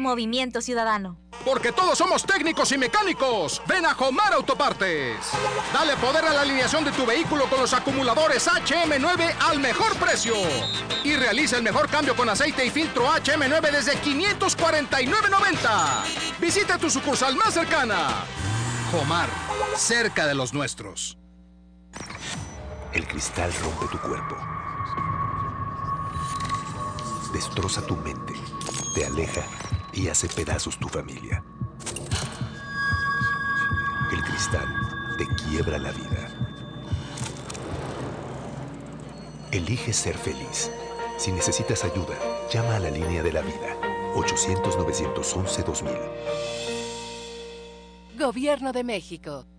Movimiento Ciudadano. Porque todos somos técnicos y mecánicos. Ven a Jomar Autopartes. Dale poder a la alineación de tu vehículo con los acumuladores HM9 al mejor precio. Y realiza el mejor cambio con aceite y filtro HM9 desde $549.90. Visita tu sucursal más cercana. Jomar, cerca de los nuestros. El cristal rompe tu cuerpo. Destroza tu mente. Te aleja y hace pedazos tu familia. El cristal te quiebra la vida. Elige ser feliz. Si necesitas ayuda, llama a la línea de la vida. 800-911-2000. Gobierno de México.